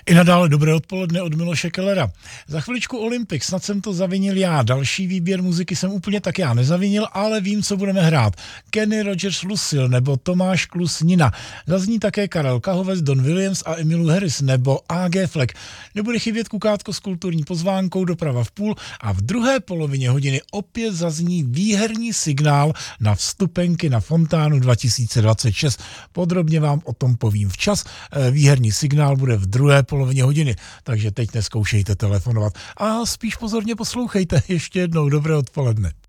I nadále dobré odpoledne od Miloše Kellera. Za chviličku Olympik, snad jsem to zavinil já. Další výběr muziky jsem úplně tak já nezavinil, ale vím, co budeme hrát. Kenny Rogers Lucille nebo Tomáš Klus Nina. Zazní také Karel Kahovec, Don Williams a Emmylou Harris nebo A.G. Fleck. Nebude chybět kukátko s kulturní pozvánkou Doprava v půl a v druhé polovině hodiny opět zazní výherní signál na vstupenky na Fontánu 2026. Podrobně vám o tom povím včas. Výherní signál bude v druhé polovině hodiny, takže teď neskoušejte telefonovat a spíš pozorně poslouchejte. Ještě jednou dobré odpoledne.